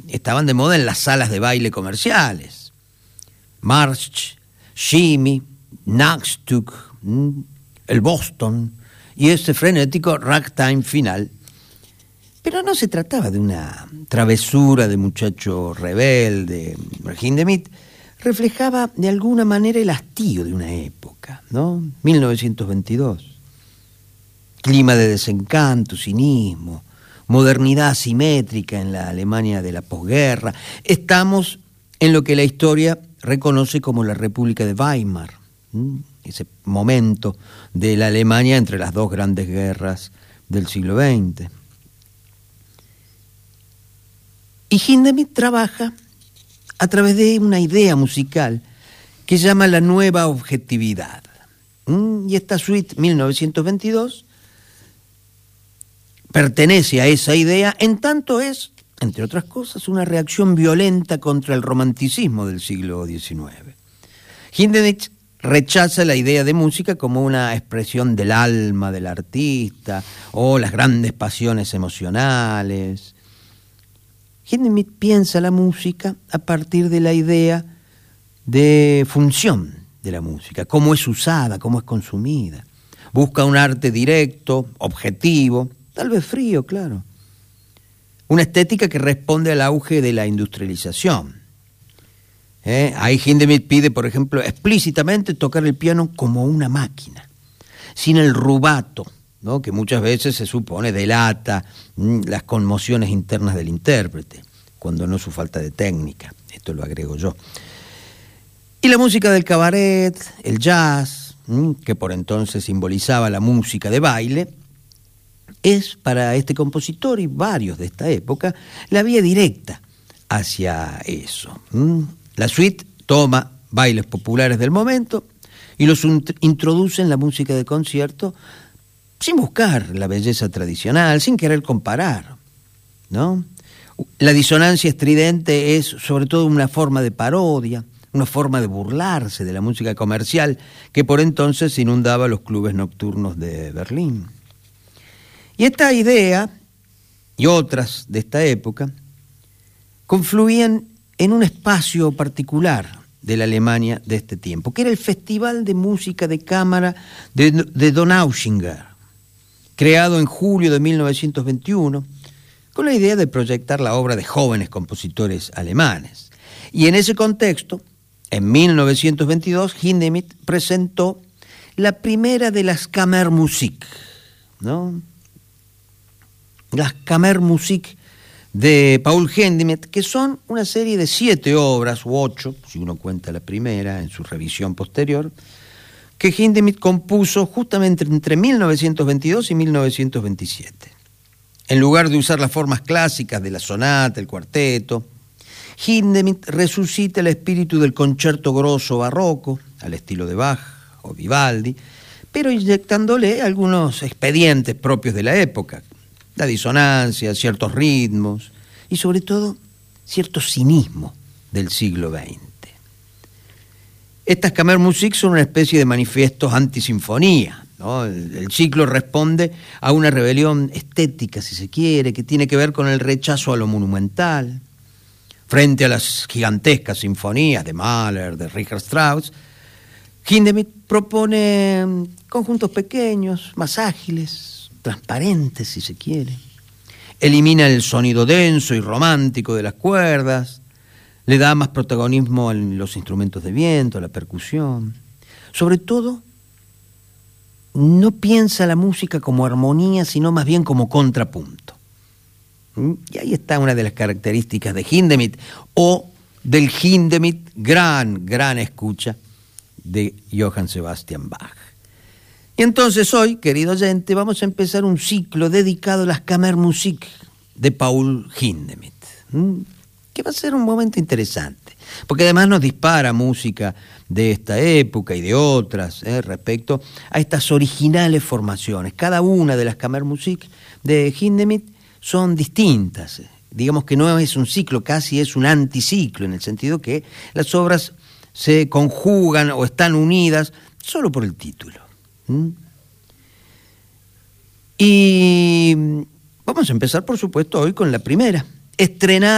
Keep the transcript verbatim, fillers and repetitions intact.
estaban de moda en las salas de baile comerciales. March, Shimmy, Knackstuck, el Boston y ese frenético ragtime final. Pero no se trataba de una travesura de muchacho rebelde. Hindemith reflejaba de alguna manera el hastío de una época, ¿no? mil novecientos veintidós. Clima de desencanto, cinismo, modernidad asimétrica en la Alemania de la posguerra. Estamos en lo que la historia reconoce como la República de Weimar, ¿sí? Ese momento de la Alemania entre las dos grandes guerras del siglo veinte. Y Hindemith trabaja a través de una idea musical que llama la nueva objetividad. ¿Mm? Y esta suite mil novecientos veintidós pertenece a esa idea, en tanto es, entre otras cosas, una reacción violenta contra el romanticismo del siglo diecinueve. Hindemith rechaza la idea de música como una expresión del alma del artista o las grandes pasiones emocionales. Hindemith piensa la música a partir de la idea de función de la música, cómo es usada, cómo es consumida. Busca un arte directo, objetivo, tal vez frío, claro. Una estética que responde al auge de la industrialización. ¿Eh? Ahí Hindemith pide, por ejemplo, explícitamente tocar el piano como una máquina, sin el rubato, ¿no? Que muchas veces se supone delata mmm, las conmociones internas del intérprete, cuando no su falta de técnica. Esto lo agrego yo. Y la música del cabaret, el jazz, mmm, que por entonces simbolizaba la música de baile, es para este compositor y varios de esta época la vía directa hacia eso. ¿Mm? La suite toma bailes populares del momento y los introduce en la música de concierto sin buscar la belleza tradicional, sin querer comparar, ¿no? La disonancia estridente es sobre todo una forma de parodia, una forma de burlarse de la música comercial que por entonces inundaba los clubes nocturnos de Berlín. Y esta idea y otras de esta época confluían en un espacio particular de la Alemania de este tiempo, que era el Festival de Música de Cámara de, de Donaueschinger, creado en julio de mil novecientos veintiuno, con la idea de proyectar la obra de jóvenes compositores alemanes. Y en ese contexto, en mil novecientos veintidós, Hindemith presentó la primera de las Kammermusik, ¿no? Las Kammermusik de Paul Hindemith, que son una serie de siete obras, u ocho, si uno cuenta la primera en su revisión posterior, que Hindemith compuso justamente entre mil novecientos veintidós y mil novecientos veintisiete. En lugar de usar las formas clásicas de la sonata, el cuarteto, Hindemith resucita el espíritu del concierto grosso barroco, al estilo de Bach o Vivaldi, pero inyectándole algunos expedientes propios de la época, la disonancia, ciertos ritmos y sobre todo cierto cinismo del siglo veinte. Estas Kammermusik son una especie de manifiestos antisinfonía, ¿no? El, el ciclo responde a una rebelión estética, si se quiere, que tiene que ver con el rechazo a lo monumental. Frente a las gigantescas sinfonías de Mahler, de Richard Strauss, Hindemith propone conjuntos pequeños, más ágiles, transparentes, si se quiere. Elimina el sonido denso y romántico de las cuerdas, le da más protagonismo a los instrumentos de viento, a la percusión. Sobre todo, no piensa la música como armonía, sino más bien como contrapunto. Y ahí está una de las características de Hindemith, o del Hindemith gran, gran escucha de Johann Sebastian Bach. Y entonces hoy, querido oyente, vamos a empezar un ciclo dedicado a las Kammermusik de Paul Hindemith, que va a ser un momento interesante, porque además nos dispara música de esta época y de otras eh, respecto a estas originales formaciones. Cada una de las Kammermusik de Hindemith son distintas. Digamos que no es un ciclo, casi es un anticiclo, en el sentido que las obras se conjugan o están unidas solo por el título. ¿Mm? Y vamos a empezar, por supuesto, hoy con la primera, estrenada